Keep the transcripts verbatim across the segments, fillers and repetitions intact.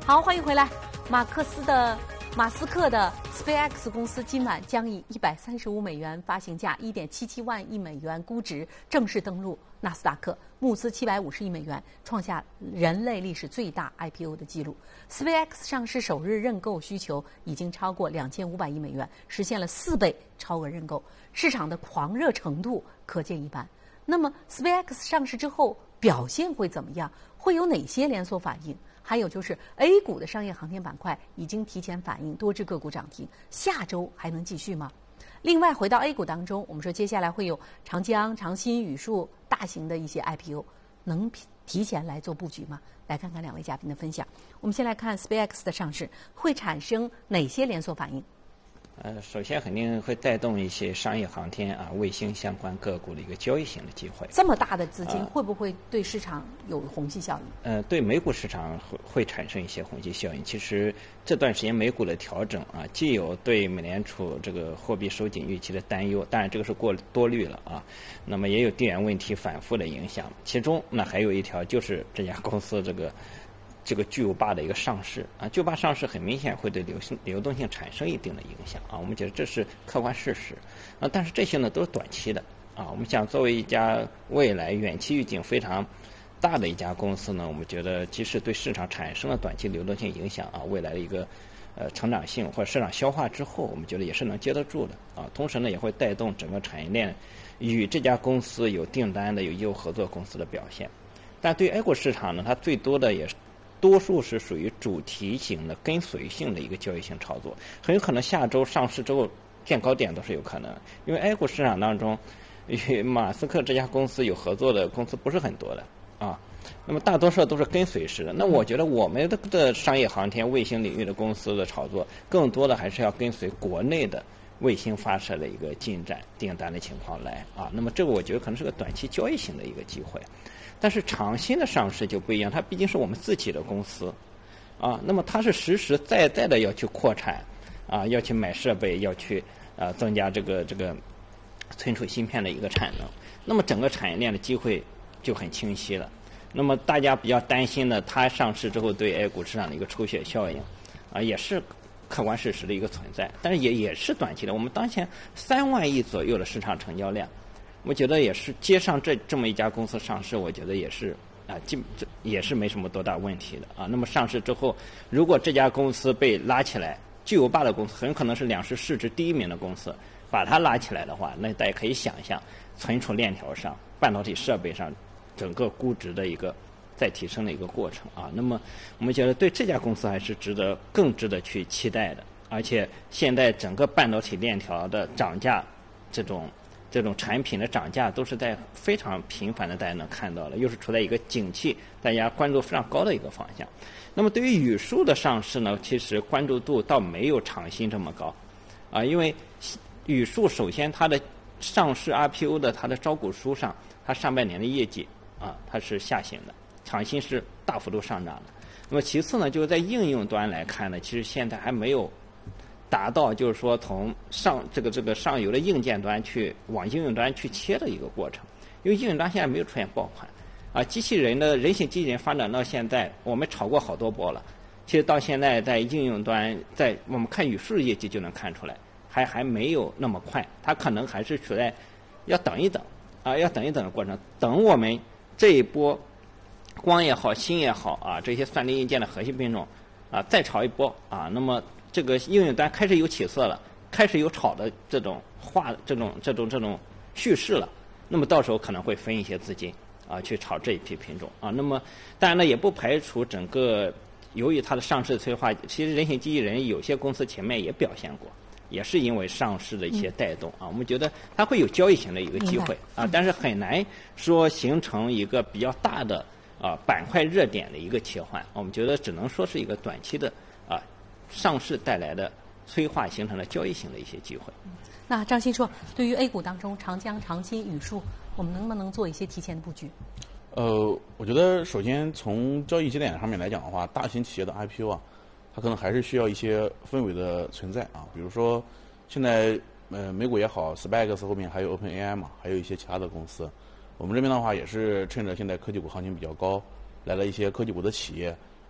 好，欢迎回来。马克思的马斯克的 SpaceX 公司今晚将以一百三十五美元发行价、一点七七万亿美元估值正式登陆纳斯达克，募资七百五十亿美元，创下人类历史最大 I P O 的记录。SpaceX 上市首日认购需求已经超过两千五百亿美元，实现了四倍超额认购，市场的狂热程度可见一斑。那么 SpaceX 上市之后表现会怎么样？会有哪些连锁反应？还有就是 A 股的商业航天板块已经提前反映，多只个股涨停，下周还能继续吗？另外回到 A 股当中，我们说接下来会有长江、长鑫、宇树大型的一些 I P O， 能提前来做布局吗？来看看两位嘉宾的分享。我们先来看 SpaceX 的上市会产生哪些连锁反应？ 呃，首先肯定会带动一些商业航天啊、卫星相关个股的一个交易性的机会。 这么大的资金会不会对市场有虹吸效应？ 呃，对美股市场会会产生一些虹吸效应。其实这段时间美股的调整啊，既有对美联储这个货币收紧预期的担忧，当然这个是过多虑了啊。那么也有地缘问题反复的影响，其中那还有一条就是这家公司这个。这个巨无霸的一个上市啊，巨无霸上市很明显会对流性流动性产生一定的影响啊，我们觉得这是客观事实啊，但是这些呢都是短期的啊，我们想作为一家未来远期预警非常大的一家公司呢，我们觉得即使对市场产生了短期流动性影响啊，未来的一个呃成长性或者市场消化之后，我们觉得也是能接得住的啊，同时呢也会带动整个产业链与这家公司有订单的有业务合作公司的表现，但对于 A 股市场呢，它最多的也是。多数是属于主题型的、跟随性的一个交易性操作，很有可能下周上市之后见高点都是有可能。因为 A 股市场当中，与马斯克这家公司有合作的公司不是很多的啊，那么大多数都是跟随式的。那我觉得我们的的商业航天、卫星领域的公司的炒作，更多的还是要跟随国内的卫星发射的一个进展、订单的情况来啊。那么这个我觉得可能是个短期交易型的一个机会。但是长鑫的上市就不一样，它毕竟是我们自己的公司，啊，那么它是实实在在的要去扩产，啊，要去买设备，要去啊增加这个这个存储芯片的一个产能，那么整个产业链的机会就很清晰了。那么大家比较担心的，它上市之后对 A 股市场的一个抽血效应，啊，也是客观事实的一个存在，但是也也是短期的。我们当前三万亿左右的市场成交量。我觉得也是接上这这么一家公司上市，我觉得也是啊，基这也是没什么多大问题的啊。那么上市之后，如果这家公司被拉起来，巨无霸的公司很可能是两市市值第一名的公司，把它拉起来的话，那大家可以想象，存储链条上、半导体设备上，整个估值的一个再提升的一个过程啊。那么我们觉得对这家公司还是值得更值得去期待的，而且现在整个半导体链条的涨价这种。这种产品的涨价都是在非常频繁的，大家能看到了，又是处在一个景气大家关注非常高的一个方向。那么对于宇树的上市呢，其实关注度倒没有长鑫这么高，啊，因为宇树首先它的上市 I P O 的它的招股书上，它上半年的业绩啊它是下行的，长鑫是大幅度上涨的。那么其次呢，就是在应用端来看呢，其实现在还没有。达到就是说从上这个这个上游的硬件端去往应用端去切的一个过程，因为应用端现在没有出现爆款，啊，机器人的人形机器人发展到现在，我们炒过好多波了，其实到现在在应用端，在我们看宇树的业绩就能看出来，还还没有那么快，它可能还是处在要等一等啊，要等一等的过程，等我们这一波光也好、芯也好啊，这些算力硬件的核心品种啊再炒一波啊，那么。这个应用端开始有起色了，开始有炒的这种话，这种这种这种叙事了。那么到时候可能会分一些资金啊去炒这一批品种啊。那么当然呢，也不排除整个由于它的上市催化，其实人形机器人有些公司前面也表现过，也是因为上市的一些带动啊。我们觉得它会有交易型的一个机会啊，但是很难说形成一个比较大的啊板块热点的一个切换。我们觉得只能说是一个短期的啊。上市带来的催化形成了交易型的一些机会。 那张鑫说，对于 A 股当中长江、长鑫、宇树，我们能不能做一些提前的布局？ 呃，我觉得首先从交易节点上面来讲的话，大型企业的 I P O 啊，它可能还是需要一些氛围的存在啊。比如说，现在呃美股也好 ，SpaceX 后面还有 OpenAI 嘛，还有一些其他的公司。我们这边的话也是趁着现在科技股行情比较高，来了一些科技股的企业。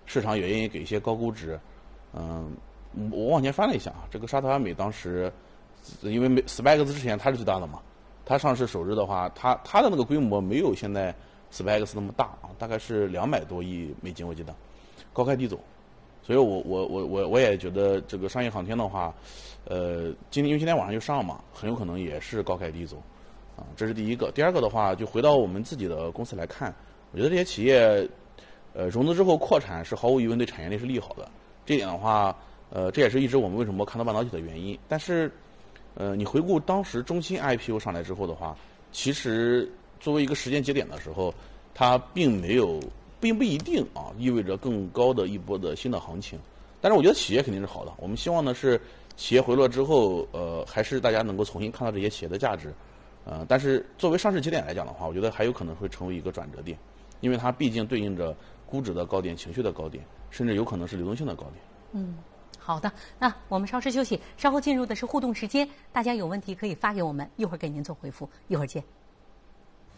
市场也愿意给一些高估值。嗯，我往前翻了一下啊，这个沙特阿美当时因为 S P A X 之前它是最大的嘛，它上市首日的话，它它的那个规模没有现在 S P A X 那么大啊，大概是两百多亿美金，我记得高开低走。所以我我我我我也觉得这个商业航天的话，呃，今天因为今天晚上就上嘛，很有可能也是高开低走，啊，这是第一个。第二个的话，就回到我们自己的公司来看，我觉得这些企业，呃，融资之后扩产是毫无疑问对产业链是利好的。这一点的话，呃，这也是一直我们为什么看到半导体的原因。但是，呃，你回顾当时中芯 I P O 上来之后的话，其实作为一个时间节点的时候，它并没有。并不一定啊，意味着更高的一波的新的行情。但是我觉得企业肯定是好的，我们希望呢是企业回落之后，呃，还是大家能够重新看到这些企业的价值。呃，但是作为上市节点来讲的话，我觉得还有可能会成为一个转折点，因为它毕竟对应着估值的高点、情绪的高点，甚至有可能是流动性的高点。 嗯，好的，那我们稍事休息，稍后进入的是互动时间，大家有问题可以发给我们，一会儿给您做回复，一会儿见。